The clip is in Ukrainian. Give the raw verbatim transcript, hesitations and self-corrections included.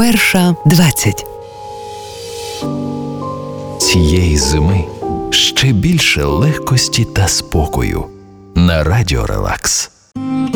Перша двадцять. Цієї зими ще більше легкості та спокою на Радіо Релакс.